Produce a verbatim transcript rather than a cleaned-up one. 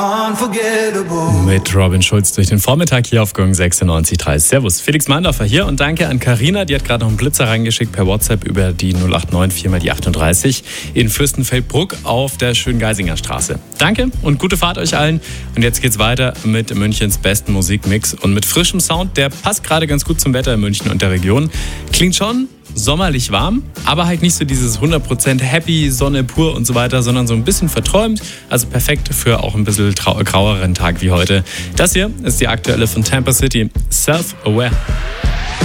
Mit Robin Schulz durch den Vormittag hier auf Gong sechsundneunzig Komma drei. Servus, Felix Meindorfer hier und danke an Carina, die hat gerade noch einen Blitzer reingeschickt per WhatsApp über die null acht neun vier mal die achtunddreißig in Fürstenfeldbruck auf der Schöngeisinger Straße. Danke und gute Fahrt euch allen. Und jetzt geht's weiter mit Münchens besten Musikmix und mit frischem Sound, der passt gerade ganz gut zum Wetter in München und der Region. Klingt schon sommerlich warm, aber halt nicht so dieses hundert Prozent Happy, Sonne pur und so weiter, sondern so ein bisschen verträumt. Also perfekt für auch ein bisschen trau- graueren Tag wie heute. Das hier ist die aktuelle von Tampa City, Self-Aware.